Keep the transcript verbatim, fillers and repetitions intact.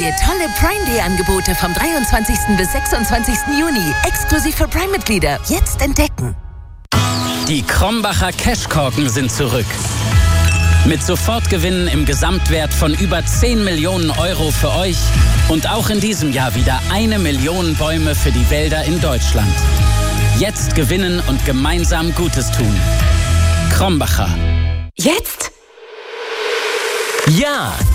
Neue tolle Prime Day Angebote vom dreiundzwanzigsten bis sechsundzwanzigsten Juni. Exklusiv für Prime-Mitglieder. Jetzt entdecken. Die Krombacher Cashkorken sind zurück. Mit Sofortgewinnen im Gesamtwert von über zehn Millionen Euro für euch und auch in diesem Jahr wieder eine Million Bäume für die Wälder in Deutschland. Jetzt gewinnen und gemeinsam Gutes tun. Krombacher. Jetzt? Ja!